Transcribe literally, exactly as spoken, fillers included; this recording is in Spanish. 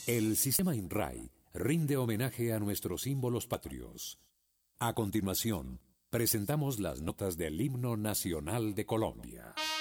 El sistema INRAE rinde homenaje a nuestros símbolos patrios. A continuación, presentamos las notas del Himno Nacional de Colombia.